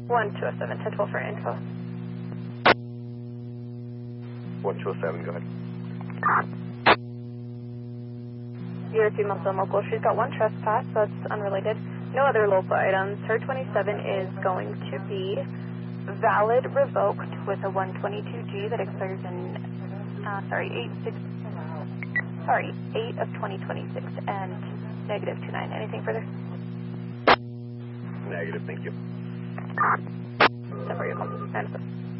1207, 1012 for info. 1207, go ahead. 03 Muslim local. She's got one trespass, so that's unrelated. No other local items. Her 27 is going to be valid revoked with a 122G that expires in, 8 of 2026 and negative 29. Anything further? Negative, thank you. Number your call.